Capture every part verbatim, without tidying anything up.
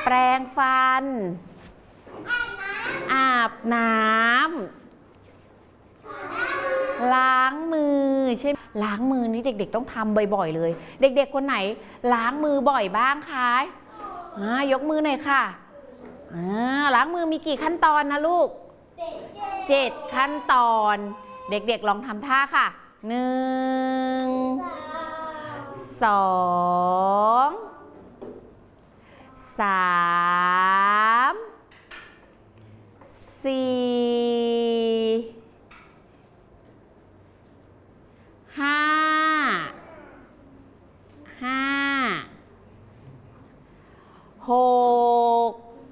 แปรงฟันอาบน้ำล้างมือใช่ล้างมือนี่เด็กๆต้องทำบ่อยๆเลยเด็กๆคนไหนล้างมือบ่อยบ้างคะยกมือหน่อยค่ะล้างมือมีกี่ขั้นตอนนะลูกเจ็ดขั้นตอนเด็กๆลองทำท่าค่ะหนึ่งสองสามสี่ห้าห้าหก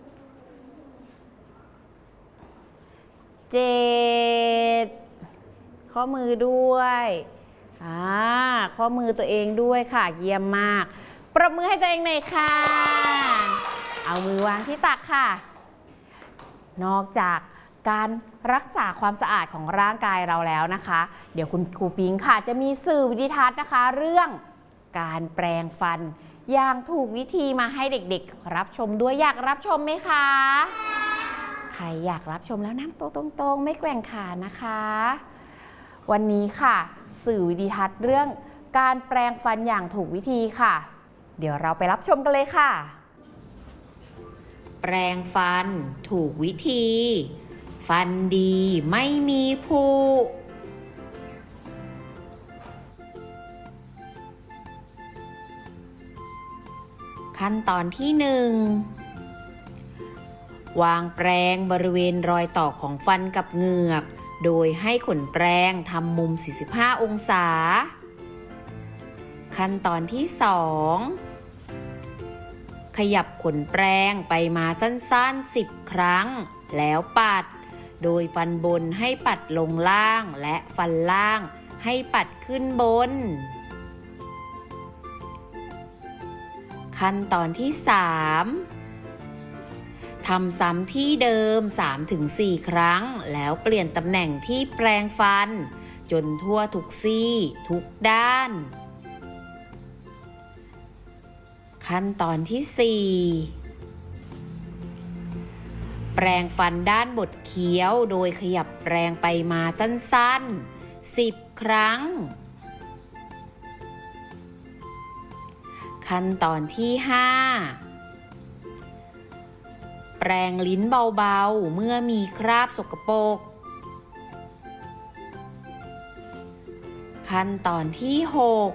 เจ็ดข้อมือด้วยอ่าข้อมือตัวเองด้วยค่ะเยี่ยมมากปรบมือให้ตัวเองหน่อยค่ะเอามือวางที่ตักค่ะนอกจากการรักษาความสะอาดของร่างกายเราแล้วนะคะเดี๋ยวคุณครูปิงค่ะจะมีสื่อวิดีทัศน์นะคะเรื่องการแปรงฟันอย่างถูกวิธีมาให้เด็กๆรับชมด้วยอยากรับชมไหมคะใครอยากรับชมแล้วนั่งโต๊ะตรงๆไม่แกว่งขานะคะวันนี้ค่ะสื่อวิดีทัศน์เรื่องการแปรงฟันอย่างถูกวิธีค่ะเดี๋ยวเราไปรับชมกันเลยค่ะแปรงฟันถูกวิธีฟันดีไม่มีผุขั้นตอนที่หนึ่งวางแปรงบริเวณรอยต่อของฟันกับเหงือกโดยให้ขนแปรงทำมุมสี่สิบห้าองศาขั้นตอนที่สองขยับขนแปรงไปมาสั้นๆสิบครั้งแล้วปัดโดยฟันบนให้ปัดลงล่างและฟันล่างให้ปัดขึ้นบนขั้นตอนที่สามทำซ้ำที่เดิม สามถึงสี่ ครั้งแล้วเปลี่ยนตำแหน่งที่แปรงฟันจนทั่วทุกซี่ทุกด้านขั้นตอนที่สี่แปรงฟันด้านบดเคี้ยวโดยขยับแปรงไปมาสั้นๆสิบครั้งขั้นตอนที่ห้าแปรงลิ้นเบาๆเมื่อมีคราบสกปรกขั้นตอนที่หก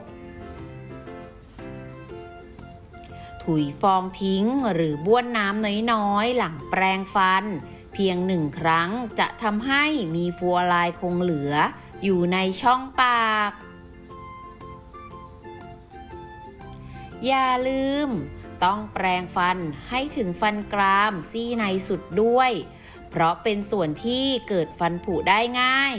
ถุยฟองทิ้งหรือบ้วนน้ำน้อยๆหลังแปรงฟันเพียงหนึ่งครั้งจะทำให้มีฟลูออไรด์คงเหลืออยู่ในช่องปากอย่าลืมต้องแปรงฟันให้ถึงฟันกรามซี่ในสุดด้วยเพราะเป็นส่วนที่เกิดฟันผุได้ง่าย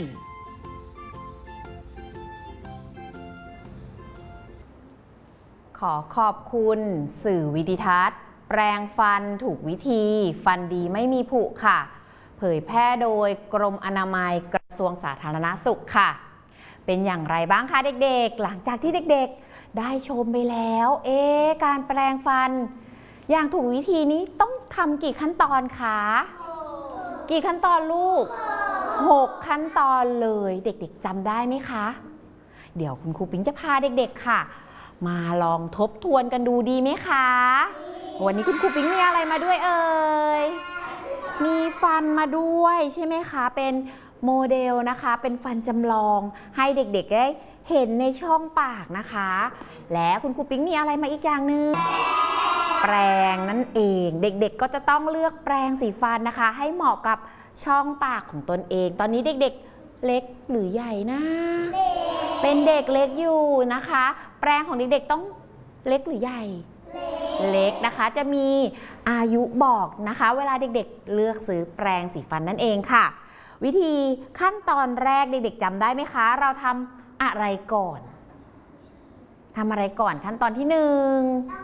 ขอขอบคุณสื่อวิดีทัศน์แปรงฟันถูกวิธีฟันดีไม่มีผุค่ะเผยแพร่โดยกรมอนามัยกระทรวงสาธารณสุขค่ะเป็นอย่างไรบ้างคะเด็กๆหลังจากที่เด็กๆได้ชมไปแล้วเอ๊ะการแปรงฟันอย่างถูกวิธีนี้ต้องทำกี่ขั้นตอนคะกี่ขั้นตอนลูกหกขั้นตอนเลยเด็กๆจำได้ไหมคะเดี๋ยวคุณครูปิ๊งจะพาเด็กๆค่ะมาลองทบทวนกันดูดีไหมคะวันนี้คุณครูปิ๊งมีอะไรมาด้วยเอ่ยมีฟันมาด้วยใช่ไหมคะเป็นโมเดลนะคะเป็นฟันจำลองให้เด็กๆได้เห็นในช่องปากนะคะและคุณครูปิ๊งมีอะไรมาอีกอย่างหนึ่งแปรงนั่นเองเด็กๆก็จะต้องเลือกแปรงสีฟันนะคะให้เหมาะกับช่องปากของตนเองตอนนี้เด็กๆเล็กหรือใหญ่นะเป็นเด็กเล็กอยู่นะคะแปรงของเด็กๆต้องเล็กหรือใหญ่เล็กนะคะจะมีอายุบอกนะคะเวลาเด็กๆเลือกซื้อแปรงสีฟันนั่นเองค่ะวิธีขั้นตอนแรกเด็กๆจำได้ไหมคะเราทำอะไรก่อนทำอะไรก่อนขั้นตอนที่หนึ่ง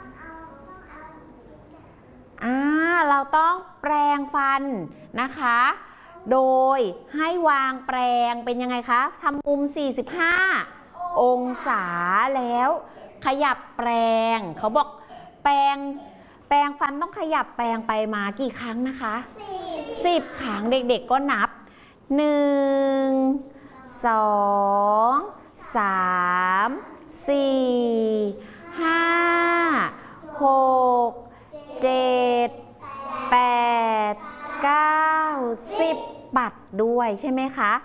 อ่าเราต้องแปรงฟันนะคะโดยให้วางแปรงเป็นยังไงคะทำมุมสี่สิบห้าองศาแล้วขยับแปรงเขาบอกแปรงแปรงฟันต้องขยับแปรงไปมากี่ครั้งนะคะสิบครั้งเด็กๆก็นับหนึ่งสองสามสี่ห้าหกเจ็ดแปดเก้าสิบปัดด้วยใช่ไหมคะ